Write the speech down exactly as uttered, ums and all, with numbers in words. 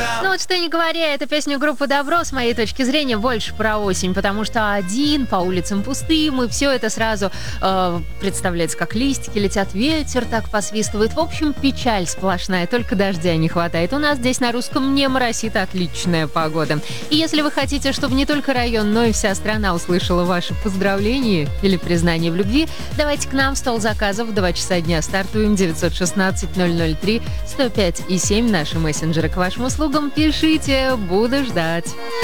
Ну вот что ни говоря, эта песня группы «Добро» с моей точки зрения больше про осень, потому что один, по улицам пустым, и все это сразу э, представляется, как листики летят, ветер так посвистывает. В общем, печаль сплошная, только дождя не хватает. У нас здесь на русском не моросит, отличная погода. И если вы хотите, чтобы не только район, но и вся страна услышала ваши поздравления или признание в любви, давайте к нам в стол заказов в два часа дня. Стартуем девятьсот шестнадцать ноль ноль три сто пять и семь. Наши мессенджеры к вашим услугам. Пишите, буду ждать.